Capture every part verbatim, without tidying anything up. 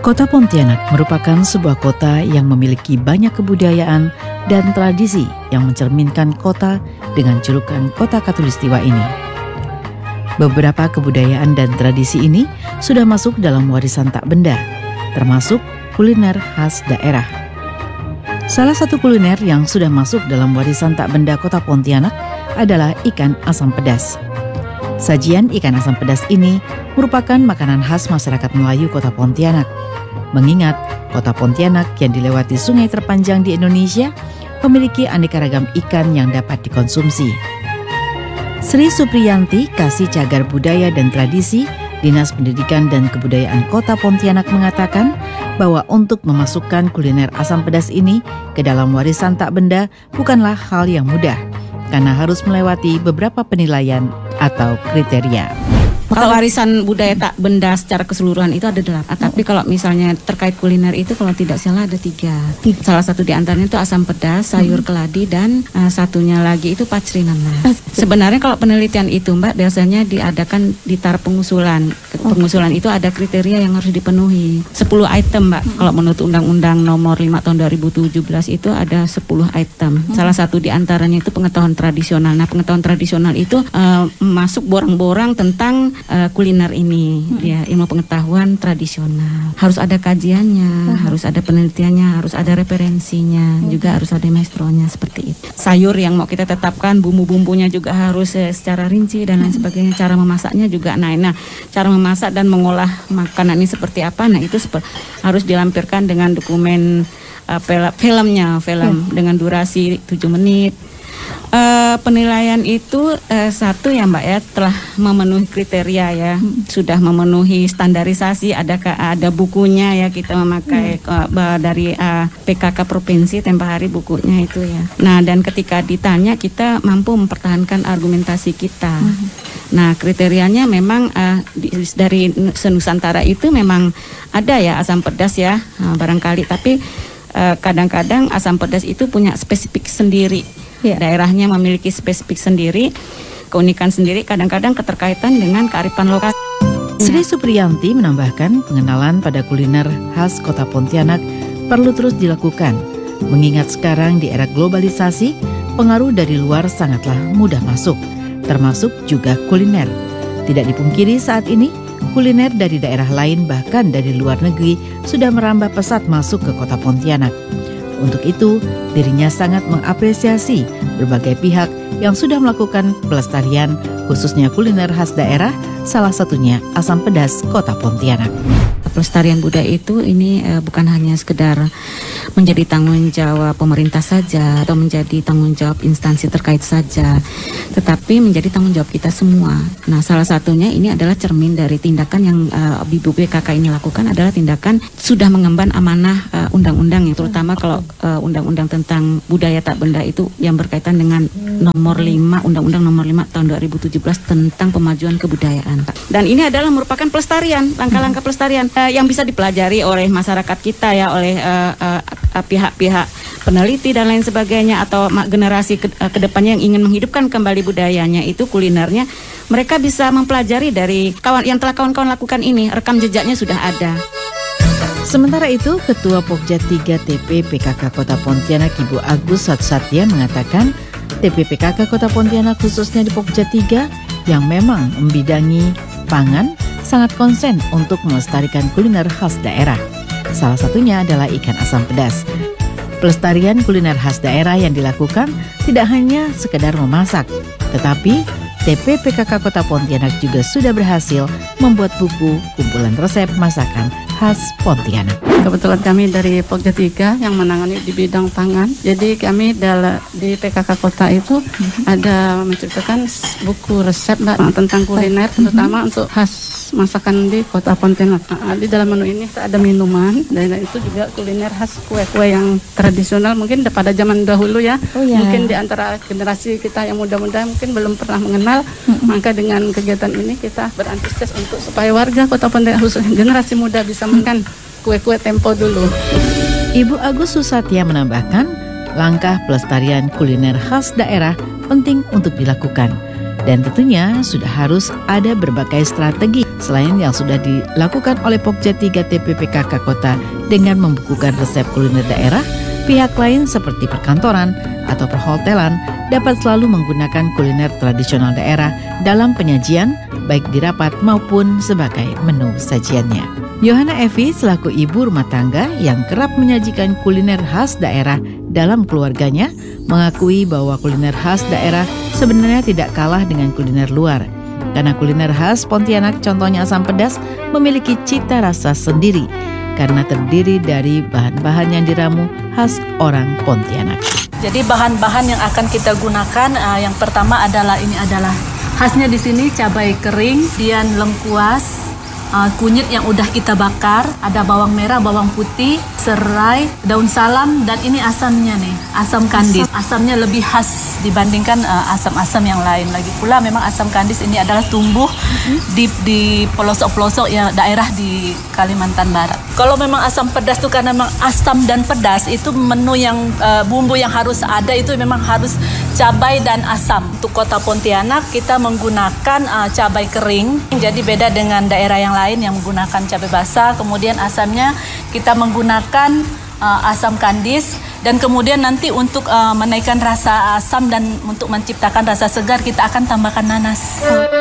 Kota Pontianak merupakan sebuah kota yang memiliki banyak kebudayaan dan tradisi yang mencerminkan kota dengan julukan Kota Khatulistiwa ini. Beberapa kebudayaan dan tradisi ini sudah masuk dalam warisan tak benda, termasuk kuliner khas daerah. Salah satu kuliner yang sudah masuk dalam warisan tak benda Kota Pontianak adalah ikan asam pedas. Sajian ikan asam pedas ini merupakan makanan khas masyarakat Melayu Kota Pontianak. Mengingat Kota Pontianak yang dilewati sungai terpanjang di Indonesia memiliki aneka ragam ikan yang dapat dikonsumsi. Sri Supriyanti, Kasih Cagar Budaya dan Tradisi, Dinas Pendidikan dan Kebudayaan Kota Pontianak mengatakan bahwa untuk memasukkan kuliner asam pedas ini ke dalam warisan tak benda bukanlah hal yang mudah, karena harus melewati beberapa penilaian atau kriteria. Kalau warisan budaya tak benda secara keseluruhan itu ada delapan. Tapi kalau misalnya terkait kuliner itu kalau tidak salah ada tiga. Salah satu di antaranya itu asam pedas, sayur keladi, dan uh, satunya lagi itu pacri nanas. Sebenarnya kalau penelitian itu Mbak biasanya diadakan di taraf pengusulan. Pengusulan itu ada kriteria yang harus dipenuhi. sepuluh item Mbak. Kalau menurut Undang-Undang Nomor lima tahun dua ribu tujuh belas itu ada sepuluh item. Salah satu di antaranya itu pengetahuan tradisional. Nah, pengetahuan tradisional itu uh, masuk borang-borang tentang Uh, kuliner ini, hmm. ya ilmu pengetahuan tradisional. Harus ada kajiannya, hmm. harus ada penelitiannya, harus ada referensinya, hmm. juga harus ada maestronya seperti itu. Sayur yang mau kita tetapkan, bumbu-bumbunya juga harus uh, secara rinci dan lain hmm. sebagainya. Cara memasaknya juga, nah, nah, cara memasak dan mengolah makanan ini seperti apa? Nah itu seper- harus dilampirkan dengan dokumen uh, pel- filmnya, film hmm. dengan durasi tujuh menit. Uh, penilaian itu uh, satu ya Mbak ya telah memenuhi kriteria ya, hmm. sudah memenuhi standarisasi, ada ada bukunya ya, kita memakai hmm. uh, dari uh, P K K provinsi tempo hari bukunya itu ya. Nah, dan ketika ditanya kita mampu mempertahankan argumentasi kita. Hmm. Nah, kriterianya memang uh, di, dari senusantara itu memang ada ya asam pedas ya, uh, barangkali, tapi uh, kadang-kadang asam pedas itu punya spesifik sendiri. Ya. Daerahnya memiliki spesifik sendiri, keunikan sendiri, kadang-kadang keterkaitan dengan kearifan lokal. Sri Supriyanti menambahkan pengenalan pada kuliner khas Kota Pontianak perlu terus dilakukan, mengingat sekarang di era globalisasi, pengaruh dari luar sangatlah mudah masuk, termasuk juga kuliner. Tidak dipungkiri saat ini, kuliner dari daerah lain bahkan dari luar negeri sudah merambah pesat masuk ke Kota Pontianak. Untuk itu, dirinya sangat mengapresiasi berbagai pihak yang sudah melakukan pelestarian, khususnya kuliner khas daerah, salah satunya asam pedas Kota Pontianak. Pelestarian budaya itu ini eh, bukan hanya sekedar menjadi tanggung jawab pemerintah saja atau menjadi tanggung jawab instansi terkait saja, tetapi menjadi tanggung jawab kita semua. Nah, salah satunya ini adalah cermin dari tindakan yang uh, B K K ini lakukan adalah tindakan sudah mengemban amanah uh, undang-undang, yang terutama kalau uh, undang-undang tentang budaya tak benda itu yang berkaitan dengan nomor lima, Undang-Undang Nomor lima tahun dua ribu tujuh belas tentang pemajuan kebudayaan. Dan ini adalah merupakan pelestarian, langkah-langkah pelestarian uh, yang bisa dipelajari oleh masyarakat kita ya, oleh uh, uh, uh, pihak-pihak peneliti dan lain sebagainya, atau generasi ke, uh, kedepannya yang ingin menghidupkan kembali budayanya itu kulinernya, mereka bisa mempelajari dari kawan yang telah kawan-kawan lakukan ini, rekam jejaknya sudah ada. Sementara itu, Ketua Pokja tiga T P P K K Kota Pontianak Ibu Agus Satsatya mengatakan T P P K K Kota Pontianak khususnya di Pokja tiga yang memang membidangi pangan sangat konsen untuk melestarikan kuliner khas daerah. Salah satunya adalah ikan asam pedas. Pelestarian kuliner khas daerah yang dilakukan tidak hanya sekedar memasak, tetapi T P P K K Kota Pontianak juga sudah berhasil membuat buku kumpulan resep masakan khas Pontianak. Kebetulan kami dari Pokja tiga yang menangani di bidang pangan. Jadi kami dalam di P K K Kota itu mm-hmm. ada menceritakan buku resep Mbak tentang kuliner, mm-hmm. terutama untuk khas masakan di Kota Pontianak. Nah, di dalam menu ini ada minuman dan itu juga kuliner khas kue-kue yang tradisional mungkin pada zaman dahulu ya. Oh, ya. Mungkin di antara generasi kita yang muda-muda mungkin belum pernah mengenal. Mm-hmm. Maka dengan kegiatan ini kita berantusias untuk supaya warga Kota Pontianak khususnya generasi muda bisa makan kue-kue tempo dulu. Ibu Agus Susatya menambahkan, langkah pelestarian kuliner khas daerah penting untuk dilakukan. Dan tentunya sudah harus ada berbagai strategi selain yang sudah dilakukan oleh Pokja tiga T P P K K Kota dengan membukukan resep kuliner daerah. Pihak lain seperti perkantoran atau perhotelan dapat selalu menggunakan kuliner tradisional daerah dalam penyajian, baik di rapat maupun sebagai menu sajiannya. Yohana Evi selaku ibu rumah tangga yang kerap menyajikan kuliner khas daerah dalam keluarganya mengakui bahwa kuliner khas daerah sebenarnya tidak kalah dengan kuliner luar. Karena kuliner khas Pontianak, contohnya asam pedas, memiliki cita rasa sendiri karena terdiri dari bahan-bahan yang diramu khas orang Pontianak. Jadi bahan-bahan yang akan kita gunakan uh, yang pertama adalah ini adalah khasnya di sini cabai kering, kemudian lengkuas, uh, kunyit yang udah kita bakar, ada bawang merah, bawang putih, serai, daun salam, dan ini asamnya nih, asam kandis. Asamnya lebih khas dibandingkan uh, asam-asam yang lain. Lagi pula memang asam kandis ini adalah tumbuh mm-hmm. di di pelosok-pelosok ya daerah di Kalimantan Barat. Kalau memang asam pedas itu karena memang asam dan pedas itu menu yang uh, bumbu yang harus ada itu memang harus cabai dan asam. Untuk Kota Pontianak kita menggunakan uh, cabai kering. Jadi beda dengan daerah yang lain yang menggunakan cabai basah. Kemudian asamnya kita menggunakan uh, asam kandis. Dan kemudian nanti untuk uh, menaikkan rasa asam dan untuk menciptakan rasa segar kita akan tambahkan nanas.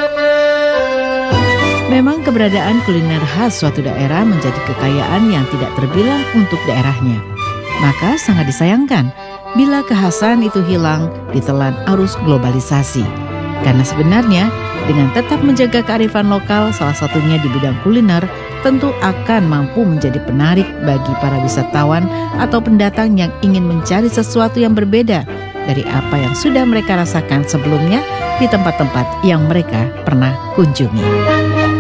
Memang keberadaan kuliner khas suatu daerah menjadi kekayaan yang tidak terbilang untuk daerahnya. Maka sangat disayangkan bila kekhasan itu hilang ditelan arus globalisasi. Karena sebenarnya dengan tetap menjaga kearifan lokal, salah satunya di bidang kuliner, tentu akan mampu menjadi penarik bagi para wisatawan atau pendatang yang ingin mencari sesuatu yang berbeda dari apa yang sudah mereka rasakan sebelumnya di tempat-tempat yang mereka pernah kunjungi.